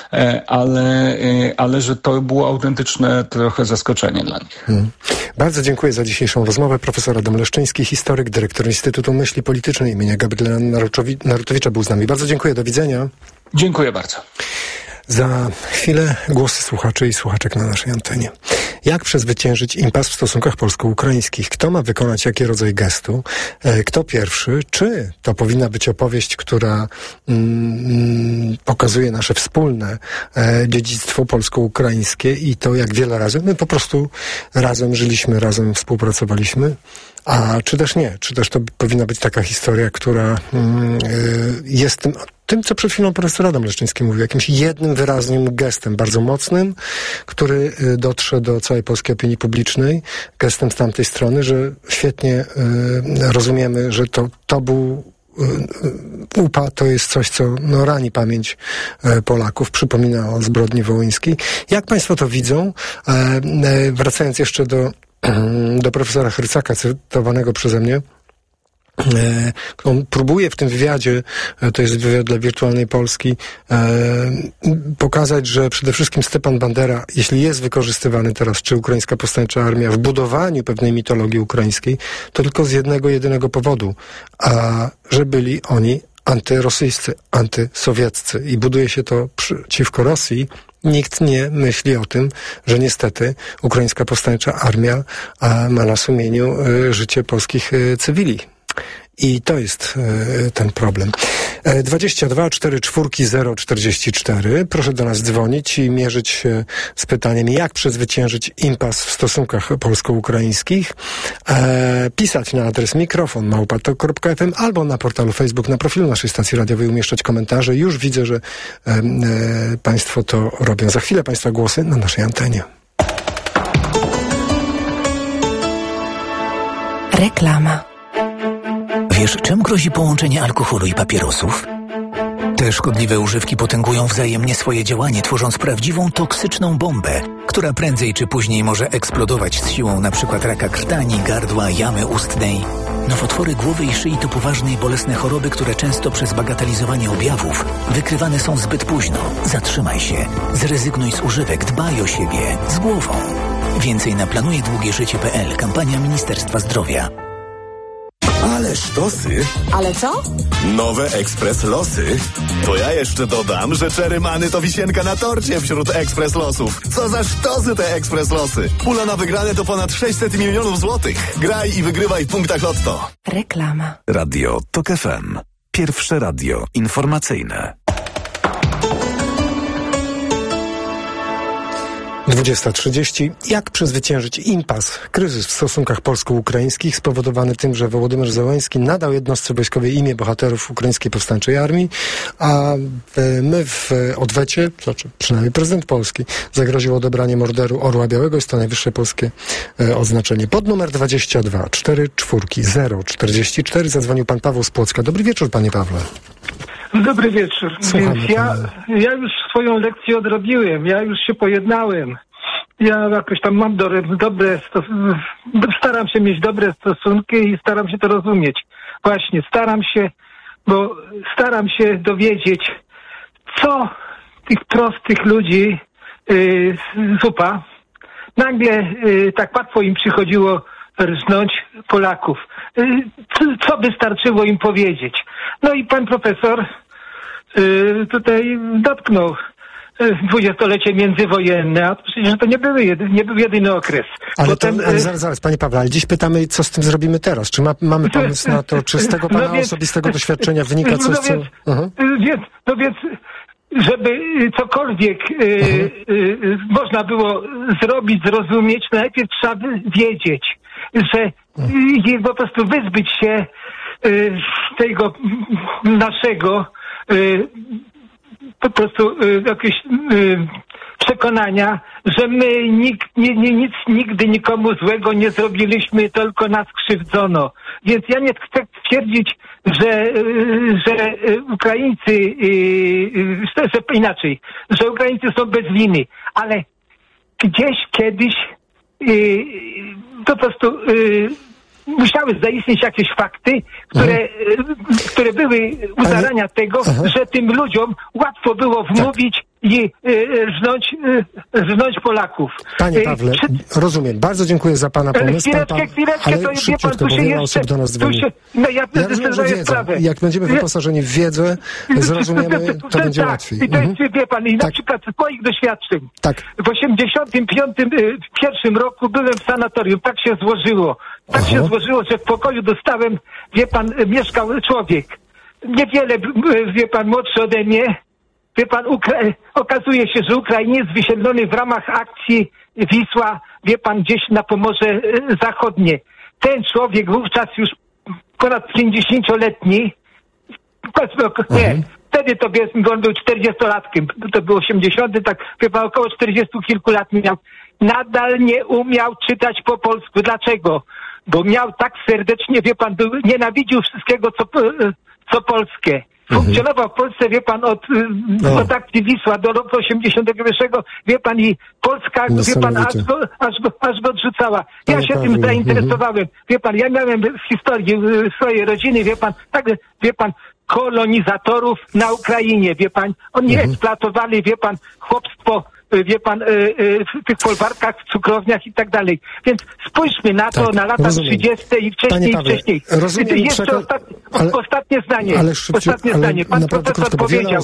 ale że to było autentyczne trochę zaskoczenie dla nich. Bardzo dziękuję za dzisiejszą rozmowę. Profesor Adam Leszczyński, historyk, dyrektor Instytutu Myśli Politycznej imienia Gabriela Narutowicza był z nami. Bardzo dziękuję, do widzenia. Dziękuję bardzo. Za chwilę głosy słuchaczy i słuchaczek na naszej antenie. Jak przezwyciężyć impas w stosunkach polsko-ukraińskich? Kto ma wykonać jaki rodzaj gestu? Kto pierwszy? Czy to powinna być opowieść, która pokazuje nasze wspólne dziedzictwo polsko-ukraińskie i to, jak wiele razy my po prostu razem żyliśmy, razem współpracowaliśmy? A czy też nie? Czy też to powinna być taka historia, która jest tym, co przed chwilą profesor Adam Leszczyński mówił, jakimś jednym wyraźnym gestem, bardzo mocnym, który dotrze do całej polskiej opinii publicznej, gestem z tamtej strony, że świetnie rozumiemy, że to był UPA, to jest coś, co rani pamięć Polaków, przypomina o zbrodni wołyńskiej. Jak państwo to widzą? Wracając jeszcze do profesora Hrycaka, cytowanego przeze mnie, On próbuje w tym wywiadzie, to jest wywiad dla Wirtualnej Polski, pokazać, że przede wszystkim Stepan Bandera, jeśli jest wykorzystywany teraz, czy Ukraińska Powstańcza Armia w budowaniu pewnej mitologii ukraińskiej, to tylko z jednego, jedynego powodu, a że byli oni antyrosyjscy, antysowieccy i buduje się to przeciwko Rosji. Nikt nie myśli o tym, że niestety Ukraińska Powstańcza Armia ma na sumieniu życie polskich cywili. I to jest ten problem. 22 44 044. Proszę do nas dzwonić i mierzyć się z pytaniem, jak przezwyciężyć impas w stosunkach polsko-ukraińskich. Pisać na adres mikrofon@tok.fm albo na portalu Facebook, na profilu naszej stacji radiowej umieszczać komentarze. Już widzę, że Państwo to robią. Za chwilę Państwa głosy na naszej antenie. Reklama. Wiesz, czym grozi połączenie alkoholu i papierosów? Te szkodliwe używki potęgują wzajemnie swoje działanie, tworząc prawdziwą toksyczną bombę, która prędzej czy później może eksplodować z siłą np. raka krtani, gardła, jamy ustnej. Nowotwory głowy i szyi to poważne i bolesne choroby, które często przez bagatelizowanie objawów wykrywane są zbyt późno. Zatrzymaj się, zrezygnuj z używek, dbaj o siebie, z głową. Więcej na planujedługieżycie.pl. Kampania Ministerstwa Zdrowia. Ale sztosy. Ale co? Nowe Ekspres Losy. To ja jeszcze dodam, że Czerymany to wisienka na torcie wśród Ekspres Losów. Co za sztosy te Ekspres Losy. Pula na wygrane to ponad 600 milionów złotych. Graj i wygrywaj w punktach Lotto. Reklama. Radio TOK FM. Pierwsze radio informacyjne. 20:30. Jak przezwyciężyć impas, kryzys w stosunkach polsko-ukraińskich spowodowany tym, że Wołodymyr Zełenski nadał jednostce wojskowej imię bohaterów Ukraińskiej Powstańczej Armii, a my w odwecie, znaczy przynajmniej prezydent Polski, zagroził odebranie orderu Orła Białego. Jest to najwyższe polskie oznaczenie. Pod numer 22 44 044 zadzwonił pan Paweł z Płocka. Dobry wieczór, panie Pawle. Dobry wieczór. Słuchamy. Więc ja już swoją lekcję odrobiłem, ja już się pojednałem. Ja jakoś tam mam staram się mieć dobre stosunki i staram się to rozumieć. Właśnie, staram się dowiedzieć, co tych prostych ludzi zupa. Nagle tak łatwo im przychodziło rżnąć Polaków. Co wystarczyło im powiedzieć? No i pan profesor tutaj dotknął dwudziestolecie międzywojenne, a przecież to nie był jedyny okres. Ale zaraz, panie Pawle, ale dziś pytamy, co z tym zrobimy teraz? Czy mamy pomysł na to, czy z tego pana osobistego doświadczenia wynika coś, co... Więc żeby cokolwiek można było zrobić, zrozumieć, najpierw trzeba wiedzieć, że po prostu wyzbyć się tego naszego po prostu jakiegoś przekonania, że my nic nigdy nikomu złego nie zrobiliśmy, tylko nas krzywdzono. Więc ja nie chcę twierdzić, że Ukraińcy, że Ukraińcy są bez winy, ale gdzieś kiedyś po prostu musiały zaistnieć jakieś fakty, które były u zarania tego, że tym ludziom łatwo było wmówić i rżnąć Polaków. Panie Pawle, rozumiem. Bardzo dziękuję za pana pomysł. Chwileczkę, to wie pan, tu się jeszcze... do nas dzwoni. Ja rozumiem, że sprawę. Jak będziemy wyposażeni w wiedzę, zrozumiemy, to będzie łatwiej. I to jest, wie pan, i na przykład z moich doświadczeń. Tak. W 1981 roku byłem w sanatorium. Tak się złożyło. Że w pokoju dostałem, wie pan, mieszkał człowiek. Niewiele, wie pan, młodszy ode mnie. Wie pan, okazuje się, że Ukrainiec wysiedlony w ramach akcji Wisła, wie pan, gdzieś na Pomorze Zachodnie. Ten człowiek wówczas już ponad 50-letni, wtedy to on był 40-latkiem, to był 80, tak, wie pan, około 40 kilku lat miał. Nadal nie umiał czytać po polsku. Dlaczego? Bo miał tak serdecznie, wie pan, nienawidził wszystkiego, co polskie. funkcjonował w Polsce, wie pan, od akcji Wisła do roku 81, wie pan, i Polska, wie pan, aż go odrzucała. Ja się tym zainteresowałem. Wie pan, ja miałem w historii swojej rodziny, wie pan, tak, wie pan, kolonizatorów na Ukrainie, wie pan, oni eksploatowali, wie pan, chłopstwo, wie pan, w tych folwarkach, w cukrowniach i tak dalej. Więc spójrzmy na to, na lata 30. i wcześniej. Rozumiem, jeszcze ostatnie zdanie. Ostatnie zdanie. Pan profesor powiedział,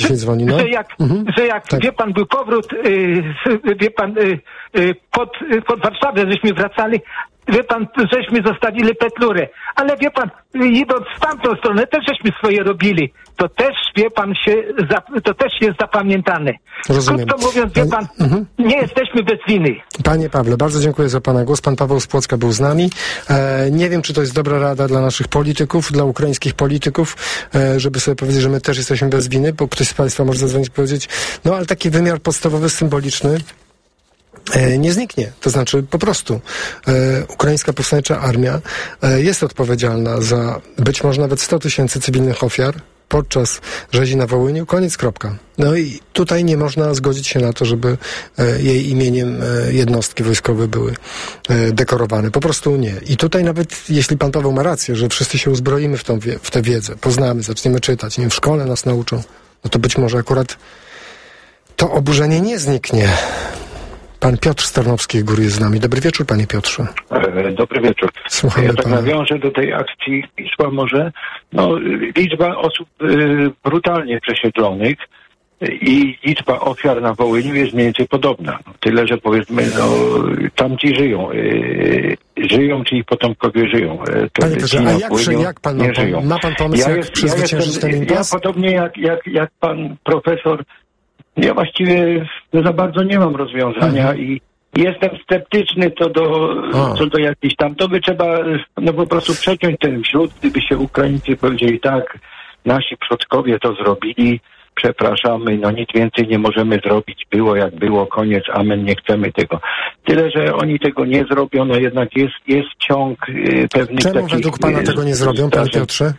że jak wie pan, był powrót, wie pan, pod Warszawę, żeśmy wracali, wie pan, żeśmy zostawili Petlurę. Ale wie pan, idąc w tamtą stronę, też żeśmy swoje robili. To też, wie pan, to też jest zapamiętane. Rozumiem. Krótko mówiąc, wie pan, nie jesteśmy bez winy. Panie Pawle, bardzo dziękuję za pana głos. Pan Paweł z Płocka był z nami. Nie wiem, czy to jest dobra rada dla naszych polityków, dla ukraińskich polityków, żeby sobie powiedzieć, że my też jesteśmy bez winy, bo ktoś z państwa może zadzwonić i powiedzieć, no ale taki wymiar podstawowy, symboliczny nie zniknie. To znaczy po prostu ukraińska powstańcza armia jest odpowiedzialna za być może nawet 100 000 cywilnych ofiar podczas rzezi na Wołyniu. Koniec, kropka. No i tutaj nie można zgodzić się na to, żeby jej imieniem jednostki wojskowe były dekorowane. Po prostu nie. I tutaj nawet jeśli pan Paweł ma rację, że wszyscy się uzbroimy w tę wiedzę, poznamy, zaczniemy czytać, nie wiem, w szkole nas nauczą, no to być może akurat to oburzenie nie zniknie. Pan Piotr z Tarnowskich Gór jest z nami. Dobry wieczór, panie Piotrze. Dobry wieczór. Słuchamy ja tak pana. nawiążę do tej akcji Wisła może. No, liczba osób brutalnie przesiedlonych i liczba ofiar na Wołyniu jest mniej więcej podobna. Tyle, że powiedzmy, tamci żyją, czy ich potomkowie żyją. Panie Piotrze, a jak pan ma pan pomysł, jak przezwyciężyć ten impas? Ja podobnie jak pan profesor, ja właściwie za bardzo nie mam rozwiązania i jestem sceptyczny co do jakichś tam. To by trzeba po prostu przeciąć ten wśród, gdyby się Ukraińcy powiedzieli tak, nasi przodkowie to zrobili, przepraszamy, no nic więcej nie możemy zrobić, było jak było, koniec, amen, nie chcemy tego. Tyle, że oni tego nie zrobią, no jednak jest ciąg pewnych Czemu takich... według pana tego nie zrobią, panie Piotrze?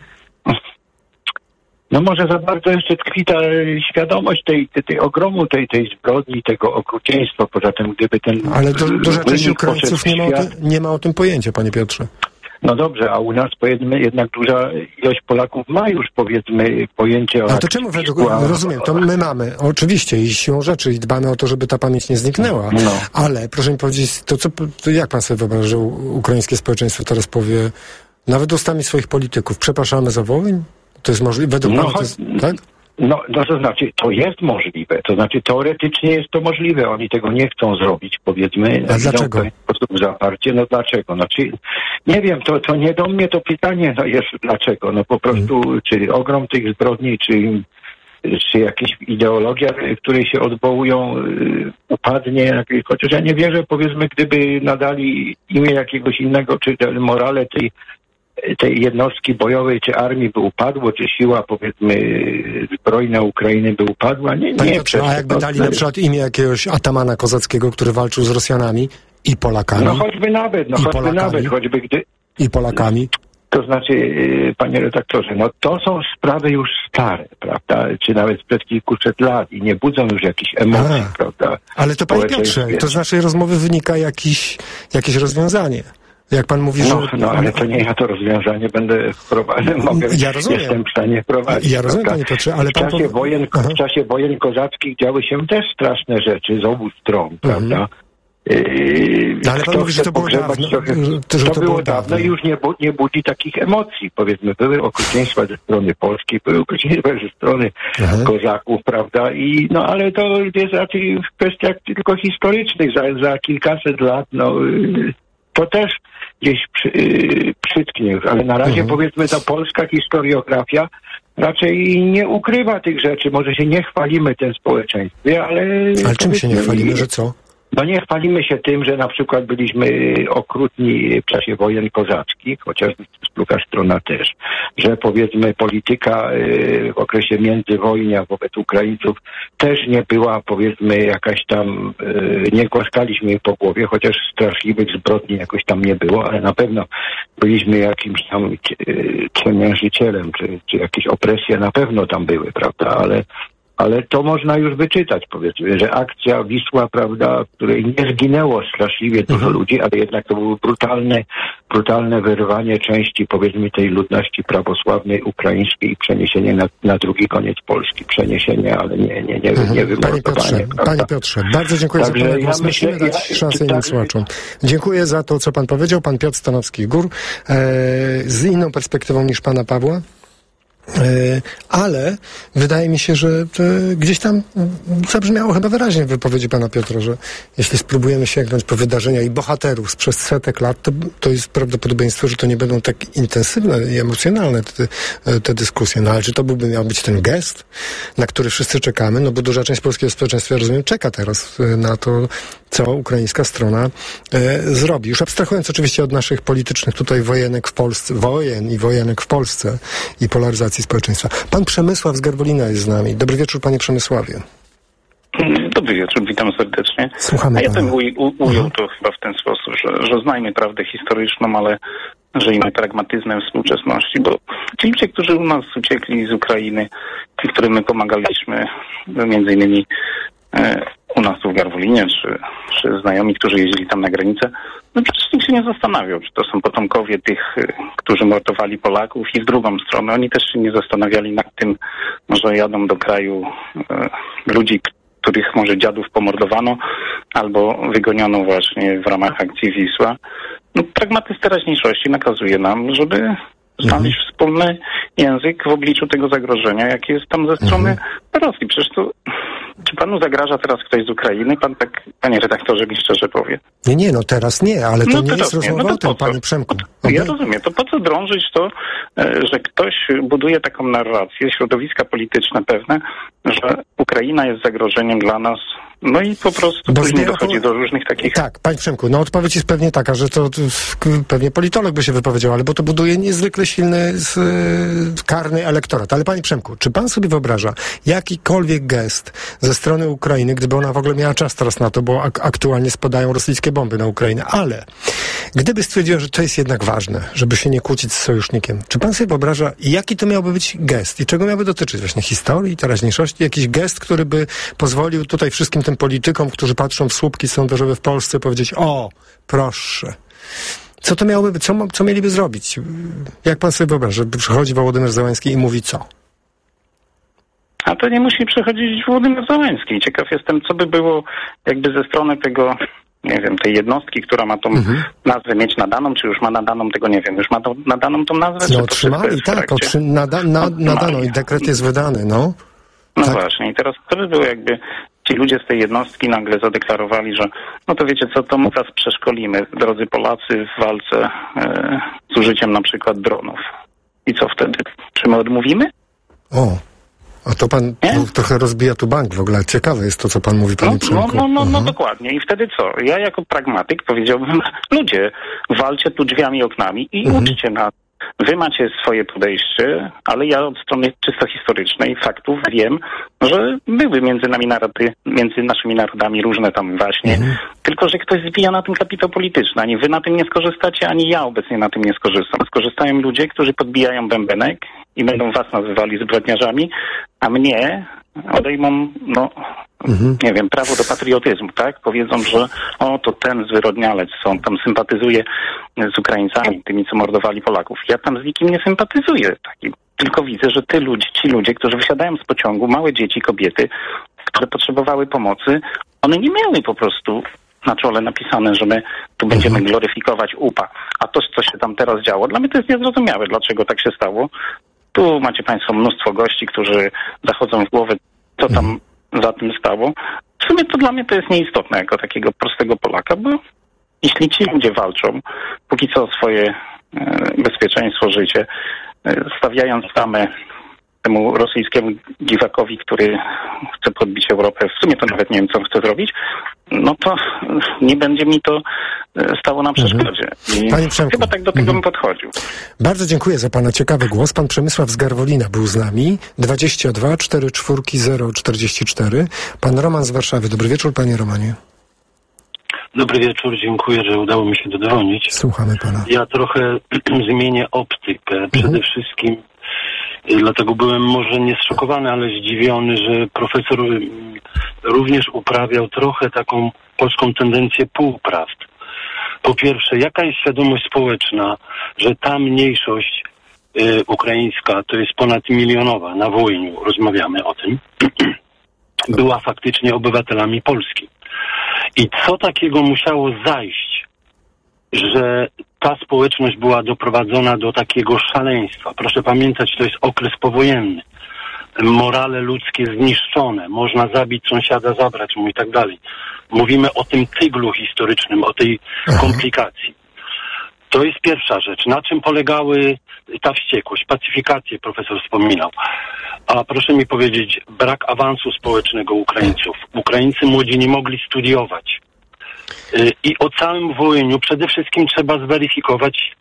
No może za bardzo jeszcze tkwi ta świadomość tej ogromu tej zbrodni, tego okrucieństwa. Poza tym, gdyby ten... Ale duża część Ukraińców nie ma o tym pojęcia, panie Piotrze. No dobrze, a u nas powiedzmy jednak duża ilość Polaków ma już powiedzmy pojęcie o... A to czemu rozumiem, to my mamy, oczywiście, i siłą rzeczy, i dbamy o to, żeby ta pamięć nie zniknęła, ale proszę mi powiedzieć, to jak pan sobie wyobraża, że ukraińskie społeczeństwo teraz powie, nawet ustami swoich polityków, przepraszamy za Wołyń? To jest możliwe? Według pana to jest, tak? No to znaczy, to jest możliwe. To znaczy, teoretycznie jest to możliwe. Oni tego nie chcą zrobić, powiedzmy. A dlaczego? W sposób zaparcie. No dlaczego? Znaczy, nie wiem, to nie do mnie to pytanie jest dlaczego. No po prostu, czy ogrom tych zbrodni, czy jakaś ideologia, której się odwołują, upadnie. Chociaż ja nie wierzę, powiedzmy, gdyby nadali imię jakiegoś innego, czy morale tej jednostki bojowej, czy armii by upadło, czy siła, powiedzmy, zbrojna Ukrainy by upadła. Nie. A jakby dali na przykład imię jakiegoś atamana kozackiego, który walczył z Rosjanami i Polakami? No choćby nawet, choćby gdy... I Polakami? To znaczy, panie redaktorze, no to są sprawy już stare, prawda? Czy nawet sprzed kilkuset lat i nie budzą już jakichś emocji, prawda? Ale to panie Piotrze, to z naszej rozmowy wynika jakieś rozwiązanie. Jak pan mówi, że... No, ale to nie ja to rozwiązanie będę wprowadzał. Jestem w stanie wprowadzić. Ja rozumiem, panie Piotrze, ale w czasie wojen kozackich działy się też straszne rzeczy z obu stron, prawda? Ale pan mówi, że to było dawno. To było dawno i już nie budzi takich emocji. Powiedzmy, były okrucieństwa ze strony polskiej, były okrucieństwa ze strony kozaków, prawda? Ale to jest raczej w kwestiach tylko historycznych. Za kilkaset lat, to też gdzieś przytknie. Ale na razie, powiedzmy, ta polska historiografia raczej nie ukrywa tych rzeczy. Może się nie chwalimy tym społeczeństwie, ale... Ale czym się nie chwalimy, że co? No nie chwalimy się tym, że na przykład byliśmy okrutni w czasie wojen kozackich, chociaż druga strona też, że powiedzmy polityka w okresie międzywojnia wobec Ukraińców też nie była powiedzmy jakaś tam, nie głaskaliśmy jej po głowie, chociaż straszliwych zbrodni jakoś tam nie było, ale na pewno byliśmy jakimś tam ciemiężycielem, czy jakieś opresje na pewno tam były, prawda, ale to można już wyczytać, powiedzmy, że akcja Wisła, prawda, w której nie zginęło straszliwie dużo ludzi, ale jednak to było brutalne wyrwanie części, powiedzmy, tej ludności prawosławnej, ukraińskiej i przeniesienie na drugi koniec Polski. Przeniesienie, ale nie wymordowanie. Panie Piotrze, bardzo dziękuję za Pana głos. Musimy dać szansę innym słuchaczom. Dziękuję za to, co Pan powiedział. Pan Piotr Stanowski-Gór z inną perspektywą niż Pana Pawła. Ale wydaje mi się, że gdzieś tam zabrzmiało chyba wyraźnie w wypowiedzi pana Piotra, że jeśli spróbujemy sięgnąć po wydarzenia i bohaterów sprzed setek lat, to jest prawdopodobieństwo, że to nie będą tak intensywne i emocjonalne te dyskusje. No ale czy to miał być ten gest, na który wszyscy czekamy? No bo duża część polskiego społeczeństwa, rozumiem, czeka teraz na to, co ukraińska strona zrobi. Już abstrahując oczywiście od naszych politycznych tutaj wojenek w Polsce i polaryzacji społeczeństwa. Pan Przemysław z Garwolina jest z nami. Dobry wieczór, panie Przemysławie. Dobry wieczór, witam serdecznie. Słuchamy. A ja bym ujął to chyba w ten sposób, że znajmy prawdę historyczną, ale żyjmy pragmatyzmem współczesności, bo ci ludzie, którzy u nas uciekli z Ukrainy, ci, którym my pomagaliśmy, między innymi u nas tu w Garwolinie, czy znajomi, którzy jeździli tam na granicę, no przecież nikt się nie zastanawiał, czy to są potomkowie tych, którzy mordowali Polaków i w drugą stronę. Oni też się nie zastanawiali nad tym, że jadą do kraju ludzi, których może dziadów pomordowano albo wygoniono właśnie w ramach akcji Wisła. No, pragmatyzm teraźniejszości nakazuje nam, żeby znaleźć wspólny język w obliczu tego zagrożenia, jakie jest tam ze strony Rosji. Przecież to, czy panu zagraża teraz ktoś z Ukrainy? Pan tak, panie redaktorze, mi szczerze powie. Nie, no teraz nie, ale to nie jest rozmowa o tym, panie Przemku. Ja rozumiem. To po co drążyć to, że ktoś buduje taką narrację, środowiska polityczne pewne, że Ukraina jest zagrożeniem dla nas, no i po prostu później dochodzi do różnych takich... Tak, panie Przemku, no odpowiedź jest pewnie taka, że to pewnie politolog by się wypowiedział, ale bo to buduje niezwykle silny karny elektorat. Ale panie Przemku, czy pan sobie wyobraża jakikolwiek gest ze strony Ukrainy, gdyby ona w ogóle miała czas teraz na to, bo aktualnie spadają rosyjskie bomby na Ukrainę, ale gdyby stwierdziła, że to jest jednak ważne, żeby się nie kłócić z sojusznikiem, czy pan sobie wyobraża, jaki to miałby być gest i czego miałby dotyczyć? Właśnie historii, teraźniejszości? Jakiś gest, który by pozwolił tutaj wszystkim tym politykom, którzy patrzą w słupki sondażowe w Polsce, powiedzieć: o, proszę. Co to miałoby być? Co mieliby zrobić? Jak pan sobie wyobraża, że przychodzi Wołodymyr Zełenski i mówi co? A to nie musi przechodzić Wołodymyr Zełenski. Ciekaw jestem, co by było jakby ze strony tego, nie wiem, tej jednostki, która ma tą nazwę mieć nadaną, czy już ma nadaną, tego nie wiem, już ma nadaną tą nazwę? No otrzymali, tak, nadano i dekret jest wydany, no. No tak. Właśnie, i teraz to by było jakby ci ludzie z tej jednostki nagle zadeklarowali, że no to wiecie co, to my was przeszkolimy, drodzy Polacy, w walce z użyciem na przykład dronów. I co wtedy? Czy my odmówimy? O, a to pan trochę rozbija tu bank w ogóle. Ciekawe jest to, co pan mówi, panie Przemku. No dokładnie. I wtedy co? Ja jako pragmatyk powiedziałbym, ludzie, walcie tu drzwiami i oknami i uczcie nas. Wy macie swoje podejście, ale ja od strony czysto historycznej faktów wiem, że były między naszymi narodami różne tam właśnie, tylko że ktoś zbija na tym kapitał polityczny. Ani wy na tym nie skorzystacie, ani ja obecnie na tym nie skorzystam. Skorzystają ludzie, którzy podbijają bębenek i będą was nazywali zbrodniarzami, a mnie odejmą, nie wiem, prawo do patriotyzmu, tak? Powiedzą, że to ten zwyrodnialec, on tam sympatyzuje z Ukraińcami, tymi, co mordowali Polaków. Ja tam z nikim nie sympatyzuję. Tylko widzę, że ci ludzie, którzy wysiadają z pociągu, małe dzieci, kobiety, które potrzebowały pomocy, one nie miały po prostu na czole napisane, że my tu będziemy gloryfikować UPA. A to, co się tam teraz działo, dla mnie to jest niezrozumiałe, dlaczego tak się stało. Tu macie państwo mnóstwo gości, którzy zachodzą w głowę, co tam za tym stało. W sumie to dla mnie to jest nieistotne jako takiego prostego Polaka, bo jeśli ci ludzie walczą, póki co o swoje bezpieczeństwo, życie, stawiając tamę temu rosyjskiemu dziwakowi, który chce podbić Europę, w sumie to nawet nie wiem, co chce zrobić, no to nie będzie mi to stało na przeszkodzie. I Panie Przemku, chyba tak do tego bym podchodził. Bardzo dziękuję za pana ciekawy głos. Pan Przemysław z Garwolina był z nami. 22 44 044. Pan Roman z Warszawy. Dobry wieczór, panie Romanie. Dobry wieczór, dziękuję, że udało mi się dodzwonić. Słuchamy pana. Ja trochę zmienię optykę. Przede wszystkim dlatego byłem może nie zszokowany, ale zdziwiony, że profesor również uprawiał trochę taką polską tendencję półprawd. Po pierwsze, jaka jest świadomość społeczna, że ta mniejszość ukraińska, to jest ponad milionowa, na Wołyniu rozmawiamy o tym, była faktycznie obywatelami Polski. I co takiego musiało zajść, że ta społeczność była doprowadzona do takiego szaleństwa? Proszę pamiętać, to jest okres powojenny. Morale ludzkie zniszczone. Można zabić sąsiada, zabrać mu i tak dalej. Mówimy o tym tyglu historycznym, o tej komplikacji. To jest pierwsza rzecz. Na czym polegały ta wściekłość? Pacyfikację profesor wspominał. A proszę mi powiedzieć, brak awansu społecznego Ukraińców. Ukraińcy młodzi nie mogli studiować. I o całym Wołyniu przede wszystkim trzeba zweryfikować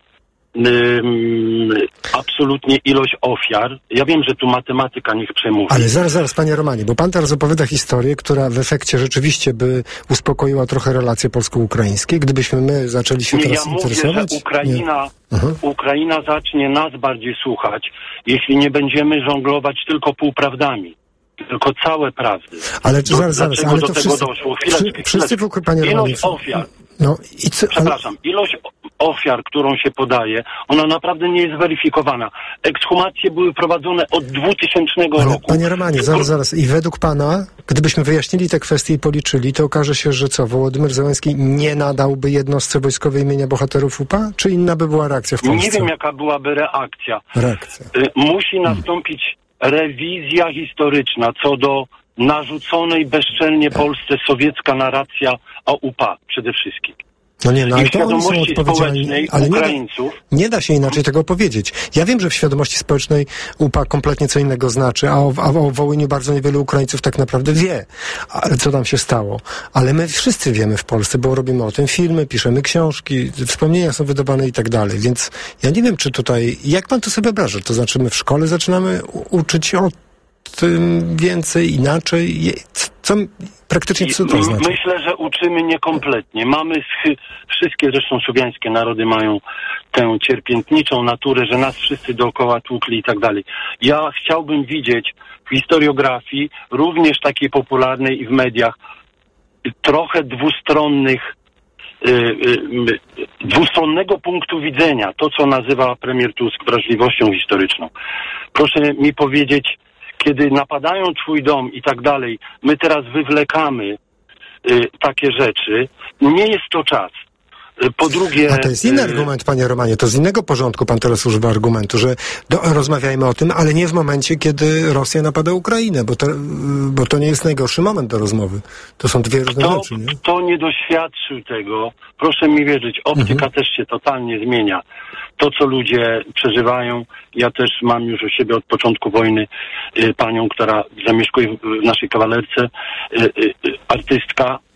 absolutnie ilość ofiar. Ja wiem, że tu matematyka niech przemówi. Ale zaraz, panie Romanie, bo pan teraz opowiada historię, która w efekcie rzeczywiście by uspokoiła trochę relacje polsko-ukraińskie, gdybyśmy my zaczęli się teraz interesować. Mówię, że Ukraina zacznie nas bardziej słuchać, jeśli nie będziemy żonglować tylko półprawdami. Tylko całe prawdy. Ale zaraz, ale do to tego doszło? Wszyscy panie Romanie. Ilość ofiar. No, Ilość ofiar, którą się podaje, ona naprawdę nie jest weryfikowana. Ekshumacje były prowadzone od 2000 roku. Panie Romanie, zaraz. I według pana, gdybyśmy wyjaśnili te kwestie i policzyli, to okaże się, że co, Wołodymyr Zełenski nie nadałby jednostce wojskowej imienia bohaterów UPA? Czy inna by była reakcja w Polsce? Nie wiem, jaka byłaby reakcja. Musi nastąpić rewizja historyczna co do narzuconej bezczelnie Polsce sowiecka narracja o UPA przede wszystkim. No nie, ale to oni są odpowiedzialni, ale Ukraińców. Nie da się inaczej tego powiedzieć. Ja wiem, że w świadomości społecznej UPA kompletnie co innego znaczy, a o Wołyniu bardzo niewielu Ukraińców tak naprawdę wie, co tam się stało. Ale my wszyscy wiemy w Polsce, bo robimy o tym filmy, piszemy książki, wspomnienia są wydawane i tak dalej. Więc ja nie wiem, czy tutaj, jak pan to sobie wyobraża? To znaczy my w szkole zaczynamy uczyć o tym więcej, inaczej? Praktycznie co to znaczy? Myślę, że uczymy niekompletnie. Mamy wszystkie zresztą słowiańskie narody mają tę cierpiętniczą naturę, że nas wszyscy dookoła tłukli i tak dalej. Ja chciałbym widzieć w historiografii, również takiej popularnej i w mediach, trochę dwustronnego punktu widzenia. To, co nazywa premier Tusk wrażliwością historyczną. Proszę mi powiedzieć, kiedy napadają twój dom i tak dalej, my teraz wywlekamy takie rzeczy, nie jest to czas. Po drugie... A to jest inny argument, panie Romanie, to z innego porządku pan teraz używa argumentu, że rozmawiajmy o tym, ale nie w momencie, kiedy Rosja napada Ukrainę, bo to nie jest najgorszy moment do rozmowy. To są dwie różne rzeczy, nie? Kto nie doświadczył tego, proszę mi wierzyć, optyka też się totalnie zmienia. To, co ludzie przeżywają, ja też mam już u siebie od początku wojny panią, która zamieszkuje w naszej kawalerce, artystka,